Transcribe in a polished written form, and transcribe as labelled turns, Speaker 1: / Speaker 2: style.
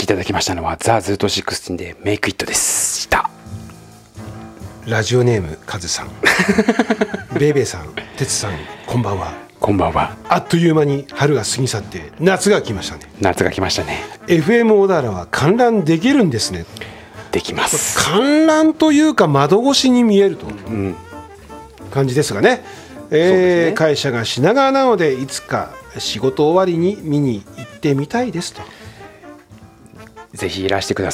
Speaker 1: ただきましたのはザ・ズート16でメイクイットでした。
Speaker 2: ラジオネームカズさんベイベーさん、テツさん、こんばんは。
Speaker 1: こんばんは。
Speaker 2: あっという間に春が過ぎ去って夏が来ましたね。
Speaker 1: 夏が来ましたね。
Speaker 2: FM 小田原は観覧できるんですね。
Speaker 1: できます。
Speaker 2: 観覧というか窓越しに見えると感じですがね。会社が品川なのでいつか仕事終わりに見に行ってみたいですと。
Speaker 1: ぜひいらしてください。